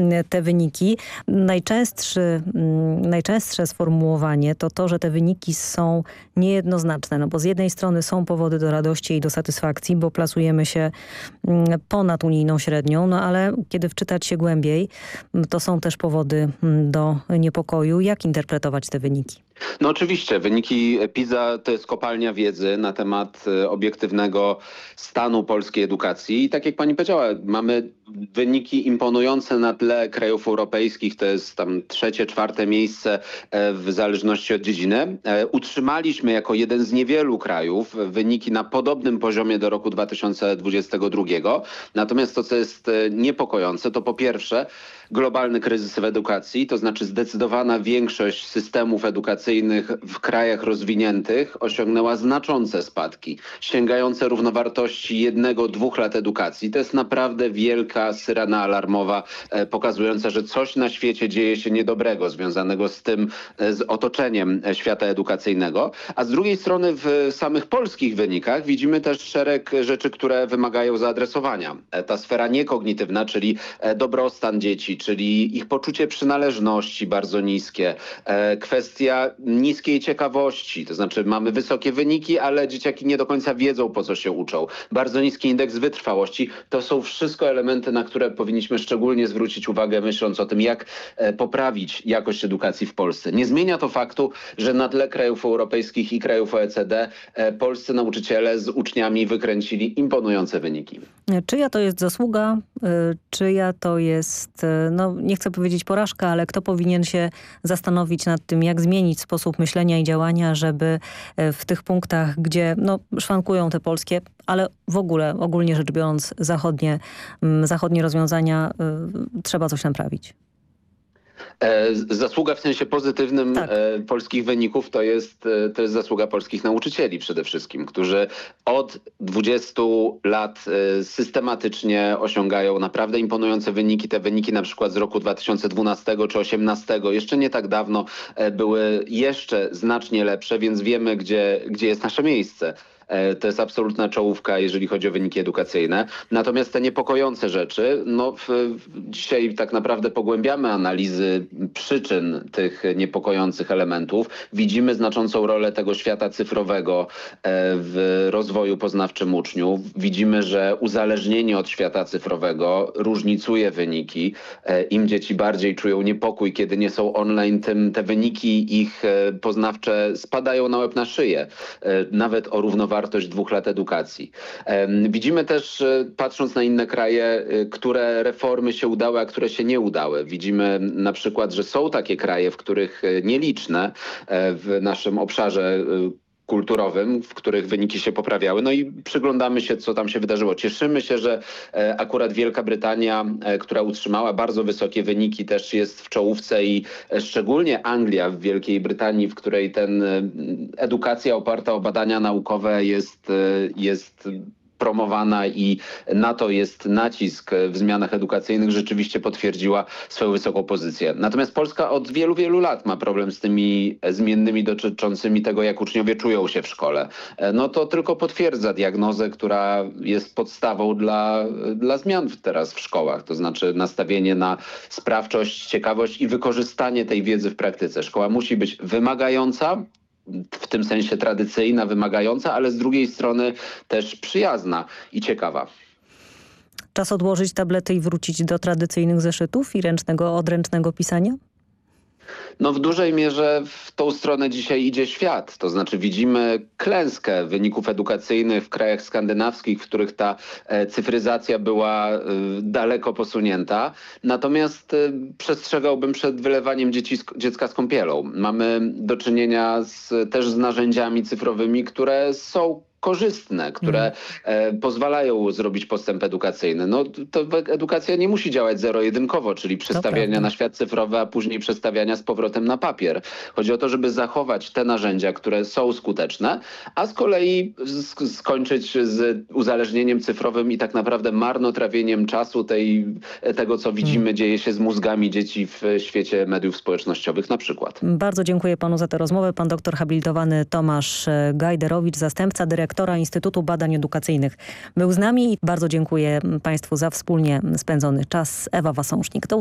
te wyniki. Najczęstsze sformułowanie to to, że te wyniki są niejednoznaczne, no bo z jednej strony są powody do radości i do satysfakcji, bo plasujemy się ponad unijną średnią, no ale kiedy wczytać się głębiej, to są też powody do niepokoju. Jak interpretować te wyniki? No oczywiście, wyniki PISA to jest kopalnia wiedzy na temat obiektywnego stanu polskiej edukacji. I tak jak pani powiedziała, mamy wyniki imponujące na tle krajów europejskich, to jest tam 3., 4. miejsce w zależności od dziedziny. Utrzymaliśmy jako jeden z niewielu krajów wyniki na podobnym poziomie do roku 2022. Natomiast to, co jest niepokojące, to po pierwsze globalny kryzys w edukacji, to znaczy zdecydowana większość systemów edukacyjnych w krajach rozwiniętych osiągnęła znaczące spadki, sięgające równowartości 1-2 lat edukacji. To jest naprawdę wielka syrena alarmowa, pokazująca, że coś na świecie dzieje się niedobrego, związanego z tym, z otoczeniem świata edukacyjnego. A z drugiej strony w samych polskich wynikach widzimy też szereg rzeczy, które wymagają zaadresowania. Ta sfera niekognitywna, czyli dobrostan dzieci, czyli ich poczucie przynależności bardzo niskie, kwestia niskiej ciekawości, to znaczy mamy wysokie wyniki, ale dzieciaki nie do końca wiedzą, po co się uczą. Bardzo niski indeks wytrwałości. To są wszystko elementy, na które powinniśmy szczególnie zwrócić uwagę, myśląc o tym, jak poprawić jakość edukacji w Polsce. Nie zmienia to faktu, że na tle krajów europejskich i krajów OECD polscy nauczyciele z uczniami wykręcili imponujące wyniki. Czyja to jest zasługa? Czyja to jest, no nie chcę powiedzieć porażka, ale kto powinien się zastanowić nad tym, jak zmienić sposób myślenia i działania, żeby w tych punktach, gdzie no, szwankują te polskie, ale w ogóle, ogólnie rzecz biorąc, zachodnie rozwiązania, trzeba coś naprawić. Zasługa w sensie pozytywnym tak. Polskich wyników to jest zasługa polskich nauczycieli przede wszystkim, którzy od 20 lat systematycznie osiągają naprawdę imponujące wyniki. Te wyniki na przykład z roku 2012 czy 2018 jeszcze nie tak dawno były jeszcze znacznie lepsze, więc wiemy, gdzie jest nasze miejsce. To jest absolutna czołówka, jeżeli chodzi o wyniki edukacyjne. Natomiast te niepokojące rzeczy, no dzisiaj tak naprawdę pogłębiamy analizy przyczyn tych niepokojących elementów. Widzimy znaczącą rolę tego świata cyfrowego w rozwoju poznawczym uczniów. Widzimy, że uzależnienie od świata cyfrowego różnicuje wyniki. Im dzieci bardziej czują niepokój, kiedy nie są online, tym te wyniki ich poznawcze spadają na łeb na szyję. Nawet o równowartość 2 lat edukacji. Widzimy też, patrząc na inne kraje, które reformy się udały, a które się nie udały. Widzimy na przykład, że są takie kraje, w których nieliczne w naszym obszarze kulturowym, w których wyniki się poprawiały. No i przyglądamy się, co tam się wydarzyło. Cieszymy się, że akurat Wielka Brytania, która utrzymała bardzo wysokie wyniki, też jest w czołówce i szczególnie Anglia w Wielkiej Brytanii, w której edukacja oparta o badania naukowe jest promowana i na to jest nacisk w zmianach edukacyjnych, rzeczywiście potwierdziła swoją wysoką pozycję. Natomiast Polska od wielu, wielu lat ma problem z tymi zmiennymi dotyczącymi tego, jak uczniowie czują się w szkole. No to tylko potwierdza diagnozę, która jest podstawą dla zmian teraz w szkołach. To znaczy nastawienie na sprawczość, ciekawość i wykorzystanie tej wiedzy w praktyce. Szkoła musi być wymagająca, w tym sensie tradycyjna, wymagająca, ale z drugiej strony też przyjazna i ciekawa. Czas odłożyć tablety i wrócić do tradycyjnych zeszytów i odręcznego pisania? No w dużej mierze w tą stronę dzisiaj idzie świat. To znaczy widzimy klęskę wyników edukacyjnych w krajach skandynawskich, w których ta cyfryzacja była daleko posunięta. Natomiast przestrzegałbym przed wylewaniem dziecka z kąpielą. Mamy do czynienia też z narzędziami cyfrowymi, które są korzystne, które pozwalają zrobić postęp edukacyjny. No to edukacja nie musi działać zero-jedynkowo, czyli przestawiania na świat cyfrowy, a później przestawiania z powrotem na papier. Chodzi o to, żeby zachować te narzędzia, które są skuteczne, a z kolei skończyć z uzależnieniem cyfrowym i tak naprawdę marnotrawieniem czasu tego, co widzimy, dzieje się z mózgami dzieci w świecie mediów społecznościowych na przykład. Bardzo dziękuję panu za tę rozmowę. Pan doktor habilitowany Tomasz Gajderowicz, zastępca dyrektora Instytutu Badań Edukacyjnych, był z nami i bardzo dziękuję państwu za wspólnie spędzony czas. Ewa Wasążnik.